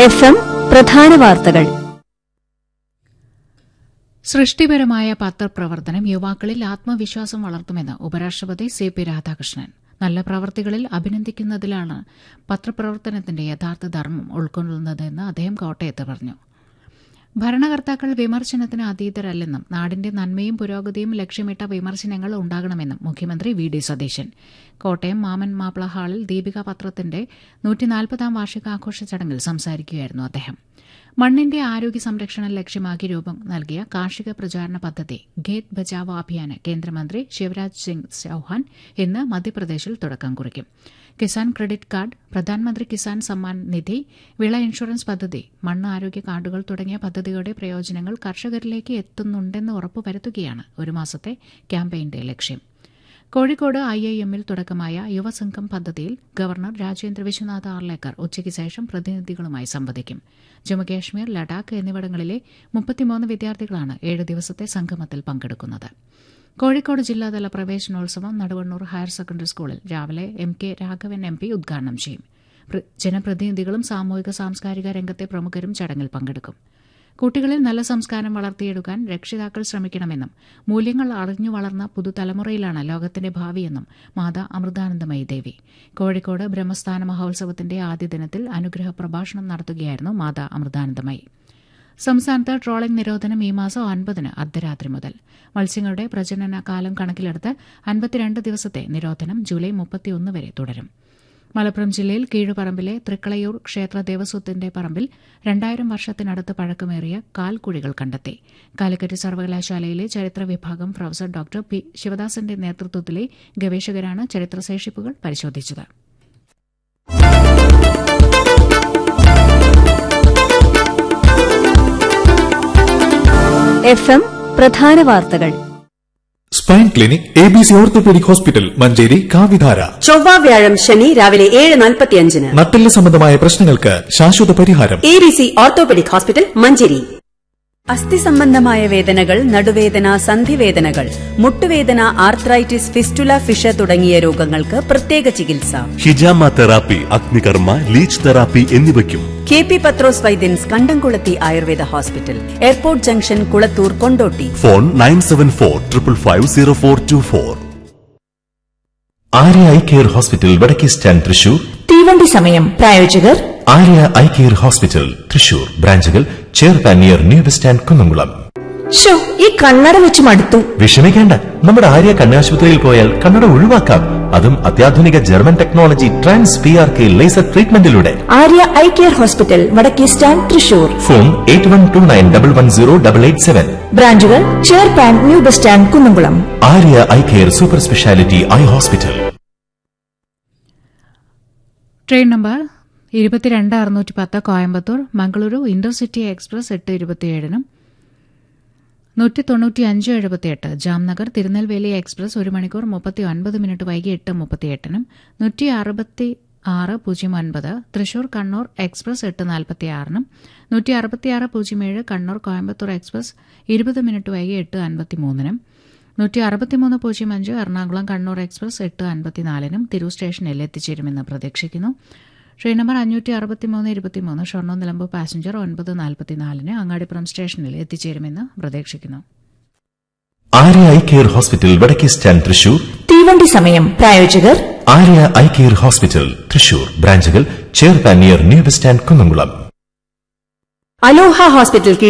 FM പ്രധാന വാർത്തകൾ. സൃഷ്ടിപരമായ പത്രപ്രവർത്തനം യുവാക്കളിൽ ആത്മവിശ്വാസം വളർത്തുമെന്ന് ഉപരാഷ്ട്രപതി CP രാധാകൃഷ്ണൻ. നല്ല പ്രവർത്തികളിൽ അഭിനന്ദിക്കുന്നതിലാണ് പത്രപ്രവർത്തനത്തിന്റെ യഥാർത്ഥ ധർമ്മം ഉൾക്കൊള്ളുന്നതെന്ന് അദ്ദേഹം കോട്ടയത്ത് പറഞ്ഞു. ഭരണകർത്താക്കൾ വിമർശനത്തിന് അതീതരല്ലെന്നും നാടിന്റെ നന്മയും പുരോഗതിയും ലക്ഷ്യമിട്ട വിമർശനങ്ങൾ ഉണ്ടാകണമെന്നും മുഖ്യമന്ത്രി VD സതീശൻ. കോട്ടയം മാമൻ മാപ്പിള ഹാളിൽ ദീപിക പത്രത്തിന്റെ 140ാം വാർഷികാഘോഷ ചടങ്ങിൽ സംസാരിക്കുകയായിരുന്നു അദ്ദേഹം. മണ്ണിന്റെ ആരോഗ്യ സംരക്ഷണം ലക്ഷ്യമാക്കി രൂപം നൽകിയ കാർഷിക പ്രചാരണ പദ്ധതി ഖേത് ബച്ചാവോ അഭിയാന് കേന്ദ്രമന്ത്രി ശിവരാജ് സിംഗ് ചൌഹാൻ ഇന്ന് മധ്യപ്രദേശിൽ തുടക്കം കുറിക്കും. കിസാൻ ക്രെഡിറ്റ് കാർഡ്, പ്രധാനമന്ത്രി കിസാൻ സമ്മാൻ നിധി, വിള ഇൻഷുറൻസ് പദ്ധതി, മണ്ണ് ആരോഗ്യ കാർഡുകൾ തുടങ്ങിയ പദ്ധതികളുടെ പ്രയോജനങ്ങൾ കർഷകരിലേക്ക് എത്തുന്നുണ്ടെന്ന് ഉറപ്പുവരുത്തുകയാണ് ഒരു മാസത്തെ ക്യാമ്പയിന്റെ ലക്ഷ്യം. കോഴിക്കോട് IIM-ൽ തുടക്കമായ യുവസംഘം പദ്ധതിയിൽ ഗവർണർ രാജേന്ദ്ര വിശ്വനാഥ് ആർലേക്കർ ഉച്ചയ്ക്ക് ശേഷം പ്രതിനിധികളുമായി സംവദിക്കും. ജമ്മുകശ്മീർ, ലഡാക്ക് എന്നിവിടങ്ങളിലെ 33 വിദ്യാർത്ഥികളാണ് 7 ദിവസത്തെ സംഗമത്തിൽ പങ്കെടുക്കുന്നത്. കോഴിക്കോട് ജില്ലാതല പ്രവേശനോത്സവം നടുവണ്ണൂർ ഹയർ സെക്കൻഡറി സ്കൂളിൽ രാവിലെ MK രാഘവൻ MP ഉദ്ഘാടനം ചെയ്യും. ജനപ്രതിനിധികളും സാമൂഹിക സാംസ്കാരിക രംഗത്തെ പ്രമുഖരും ചടങ്ങിൽ പങ്കെടുക്കും. കുട്ടികളിൽ നല്ല സംസ്കാരം വളർത്തിയെടുക്കാൻ രക്ഷിതാക്കൾ ശ്രമിക്കണമെന്നും മൂല്യങ്ങൾ അറിഞ്ഞു വളർന്ന പുതുതലമുറയിലാണ് ലോകത്തിന്റെ ഭാവിയെന്നും മാതാ അമൃതാനന്ദമയി ദേവി. കോഴിക്കോട് ബ്രഹ്മസ്ഥാന മഹോത്സവത്തിന്റെ ആദ്യ ദിനത്തിൽ അനുഗ്രഹ പ്രഭാഷണം നടത്തുകയായിരുന്നു മാതാ അമൃതാനന്ദമയി. സംസ്ഥാനത്ത് ട്രോളിംഗ് നിരോധനം ഈ മാസം 9-ന് അർദ്ധരാത്രി മുതൽ. മത്സ്യങ്ങളുടെ പ്രജനന കാലം കണക്കിലെടുത്ത് 52 ദിവസത്തെ നിരോധനം ജൂലൈ 31 വരെ തുടരും. മലപ്പുറം ജില്ലയിൽ കീഴുപറമ്പിലെ തൃക്കളയൂർ ക്ഷേത്ര ദേവസ്വത്തിന്റെ പറമ്പിൽ 2000 വർഷത്തിനടുത്ത് പഴക്കമേറിയ കാൽക്കുഴികൾ കണ്ടെത്തി. കാലിക്കറ്റ് സർവകലാശാലയിലെ ചരിത്ര വിഭാഗം പ്രൊഫസർ ഡോക്ടർ P. ശിവദാസന്റെ നേതൃത്വത്തിലെ ഗവേഷകരാണ് ചരിത്രശേഷിപ്പുകൾ പരിശോധിച്ചത്. FM പ്രധാന വാർത്തകൾ. Spine clinic ABC orthopaedic hospital Manjeri കാവിധാര. ചൊവ്വ, വ്യാഴം, ശനി രാവിലെ 7:45. നട്ടെല്ല് സംബന്ധമായ പ്രശ്നങ്ങൾക്ക് ശാശ്വത പരിഹാരം. ABC orthopaedic hospital Manjeri. അസ്ഥി സംബന്ധമായ വേദനകൾ, നടുവേദന, സന്ധിവേദനകൾ, മുട്ടുവേദന, ആർത്രൈറ്റിസ്, ഫിസ്റ്റുല, ഫിഷ തുടങ്ങിയ രോഗങ്ങൾക്ക് പ്രത്യേക ചികിത്സ. ഹിജാമ തെറാപ്പി, അഗ്നികർമ്മ, ലീച്ച് തെറാപ്പി എന്നിവയ്ക്കും KP പത്രോസ് വൈദ്യൻസ് കണ്ടംകുളത്തി Ayurveda hospital, airport junction, Kulathur, Kondotty. Phone 9745550424. Arya eye care hospital വടക്കേ സ്റ്റാൻഡ് തൃശൂർ. തീവണ്ടി സമയം. പ്രായോജകർ Arya eye care hospital Thrissur. ബ്രാഞ്ചുകൾ ചേർത്താൻ near new bus stand Kunnamkulam. ഈ കണ്ണട വെച്ച് മടുത്തു. വിഷമിക്കേണ്ട, നമ്മുടെ ആര്യ കണ്ണാശുപത്രിയിൽ പോയാൽ കണ്ണട ഒഴിവാക്കാം. അതും അത്യാധുനിക German technology trans PRK laser ട്രീറ്റ്മെന്റിലൂടെ. Arya eye care hospital വടക്കേ സ്റ്റാൻഡ് തൃശൂർ. ഫോൺ 8129110887. ബ്രാഞ്ചുകൾ ചേർപ്പാൻ, new bus stand, Kunnamkulam. Arya eye care super speciality eye hospital. Train number 22610 Coimbatore Mangaluru intercity express 8:27-നും 19578 Jamnagar Tirunelveli express 1 മണിക്കൂർ 39 മിനിറ്റ് വൈകി 8:38-നും 16609 Thrissur Kannur express 8:46-നും 16607 Kannur Coimbatore express 20 minute വൈകി 8:53-നും 16305 എറണാകുളം കണ്ണൂർ എക്സ്പ്രസ് 8:54-നും തിരൂർ സ്റ്റേഷനിൽ എത്തിച്ചേരുമെന്ന് പ്രതീക്ഷിക്കുന്നു. Train number 56323 Shoranur Nilambur passenger 9:44-ന് Angadipuram സ്റ്റേഷനിൽ എത്തിച്ചേരുമെന്ന് പ്രതീക്ഷിക്കുന്നു. Arya eye care hospital വടക്കേ സ്റ്റാൻഡ് തൃശൂർ. തീവണ്ടി സമയം. പ്രായോജകർ Arya eye care hospital Thrissur. ബ്രാഞ്ചുകൾ ചേർത്താൻ near new bus stand Kunnamkulam. അലോഹ ഹോസ്പിറ്റൽ